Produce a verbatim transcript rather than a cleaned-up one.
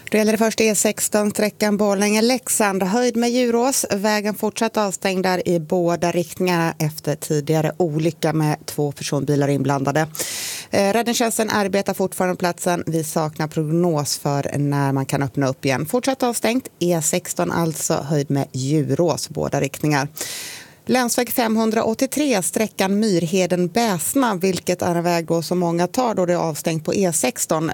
Då gäller det först E sexton, sträckan Borlänge-Leksand, höjd med Djurås. Vägen fortsatt avstängd där i båda riktningarna efter tidigare olycka med två personbilar inblandade. Eh, Räddningstjänsten arbetar fortfarande på platsen. Vi saknar prognos för när man kan öppna upp igen. Fortsatt avstängt, E sexton alltså, höjd med Djurås, båda riktningar. Länsväg femhundraåttiotre, sträckan Myrheden-Bäsna, vilket är en väg då som många tar då det är avstängt på E sexton.